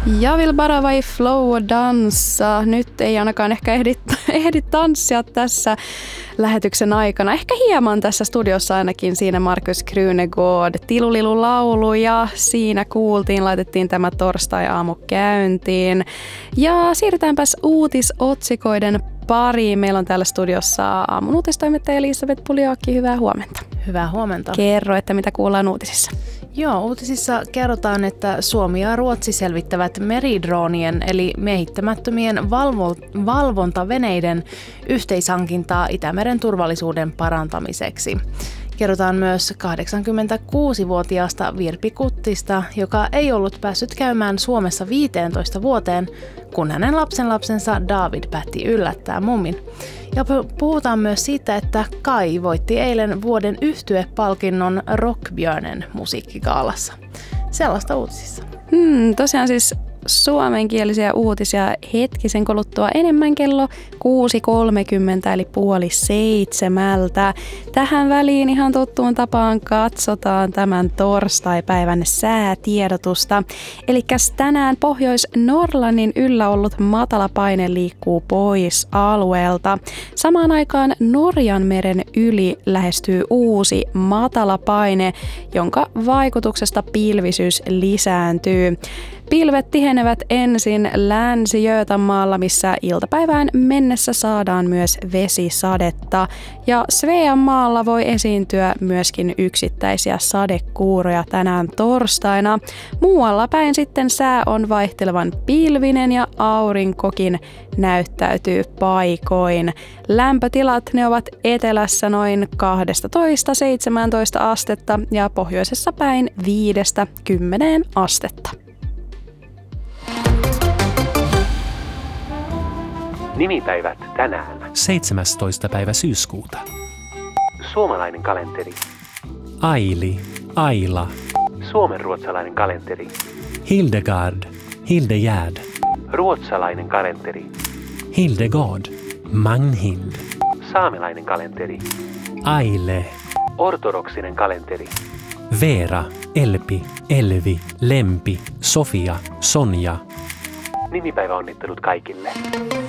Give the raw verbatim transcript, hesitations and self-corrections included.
Jag vill bara vara i flow och dansa. Nyt ei ainakaan ehkä ehdi, ehdi tanssia tässä lähetyksen aikana. Ehkä hieman tässä studiossa ainakin siinä Markus Krunegård Tilulilu laulu ja siinä kuultiin, laitettiin tämä torstai-aamu käyntiin. Ja siirrytäänpäs uutisotsikoiden pariin. Meillä on täällä studiossa aamun uutistoimittaja Elisabeth Puljokki. Hyvää huomenta. Hyvää huomenta. Kerro, että mitä kuullaan uutisissa. Joo, uutisissa kerrotaan, että Suomi ja Ruotsi selvittävät meridroonien eli miehittämättömien valvo- valvontaveneiden yhteishankintaa Itämeren turvallisuuden parantamiseksi. Kerrotaan myös kahdeksankymmentäkuusivuotiaasta Virpi Kuttista, joka ei ollut päässyt käymään Suomessa viisitoista vuoteen, kun hänen lapsenlapsensa David päätti yllättää mummin. Ja puhutaan myös siitä, että Kai voitti eilen vuoden yhtyepalkinnon Rockbjörnen musiikkigaalassa. Sellaista uutisissa. Hmm, tosiaan siis suomenkielisiä uutisia hetkisen kuluttua enemmän kello kuusi kolmekymmentä eli puoli seitsemältä. Tähän väliin ihan tuttuun tapaan katsotaan tämän torstaipäivän säätiedotusta. Elikkäs tänään Pohjois-Norlannin yllä ollut matalapaine liikkuu pois alueelta. Samaan aikaan Norjanmeren yli lähestyy uusi matalapaine, jonka vaikutuksesta pilvisyys lisääntyy. Pilvet tihenevät ensin Länsi-Götamäellä, missä iltapäivään mennessä saadaan myös vesisadetta. Ja Sveanmaalla voi esiintyä myöskin yksittäisiä sadekuuroja tänään torstaina. Muualla päin sitten sää on vaihtelevan pilvinen ja aurinkokin näyttäytyy paikoin. Lämpötilat ne ovat etelässä noin kaksitoista seitsemäntoista astetta ja pohjoisessa päin viidestä kymmeneen astetta. Nimipäivät tänään. seitsemästoista päivä syyskuuta. Suomalainen kalenteri. Aili, Aila. Suomenruotsalainen kalenteri. Hildegard, Hildegärd. Ruotsalainen kalenteri. Hildegard, Magnhild. Saamelainen kalenteri. Aile. Ortodoksinen kalenteri. Veera, Elpi, Elvi, Lempi, Sofia, Sonja. Nimipäiväonnittelut kaikille.